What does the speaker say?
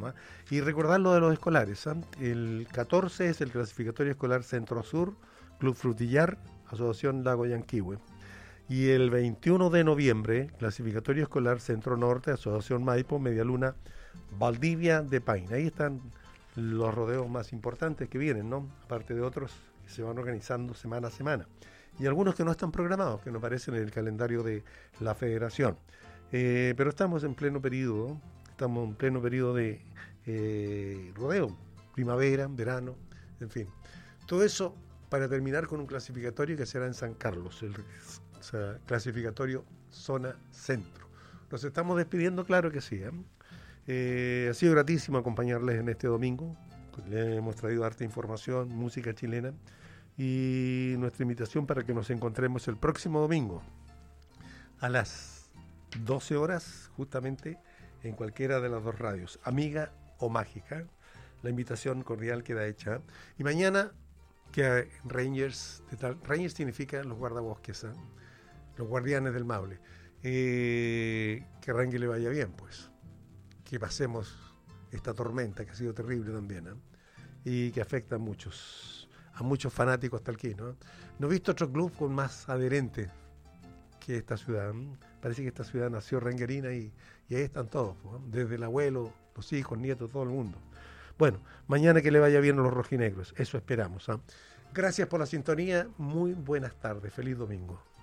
¿ah? Y recordar lo de los escolares. ¿Ah? El 14 es el clasificatorio escolar Centro-Sur, Club Frutillar, Asociación Lago Yanquihue. Y el 21 de noviembre, clasificatorio escolar Centro-Norte, Asociación Maipo, Medialuna, Valdivia de Paine. Ahí están los rodeos más importantes que vienen, ¿no? Aparte de otros que se van organizando semana a semana. Y algunos que no están programados, que no aparecen en el calendario de la federación. Pero estamos en pleno periodo, de rodeo, primavera, verano, en fin. Todo eso para terminar con un clasificatorio que será en San Carlos, clasificatorio zona centro. Nos estamos despidiendo, claro que sí. Ha sido gratísimo acompañarles en este domingo. Les hemos traído harta información, música chilena, y nuestra invitación para que nos encontremos el próximo domingo a las 12 horas, justamente en cualquiera de las dos radios, amiga o mágica. La invitación cordial queda hecha. Y mañana, que Rangers significa los guardabosques, ¿eh? Los guardianes del Maule. Que Rangers le vaya bien, pues. Que pasemos esta tormenta que ha sido terrible también, ¿eh? Y que afecta a muchos fanáticos hasta aquí, ¿no? No he visto otro club con más adherentes que esta ciudad. Parece que esta ciudad nació rangerina y ahí están todos, ¿no? Desde el abuelo, los hijos, nietos, todo el mundo. Bueno, mañana que le vaya bien a los rojinegros, eso esperamos, ¿eh? Gracias por la sintonía, muy buenas tardes, feliz domingo.